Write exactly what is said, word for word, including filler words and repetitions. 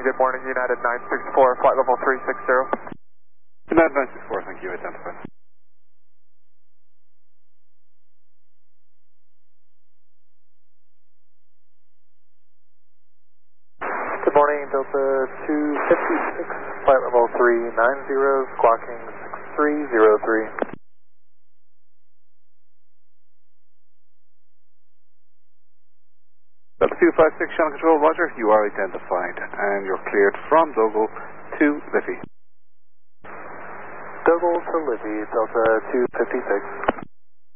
good morning, United nine six four, flight level three six zero. United nine six four, thank you, identified. Good morning, Delta two fifty-six, flight level three nine zero, squawking six three zero three. Delta two five six, channel control, roger, you are identified, and you're cleared from Dogle to Liffey. Dogle to Liffey, Delta two fifty-six.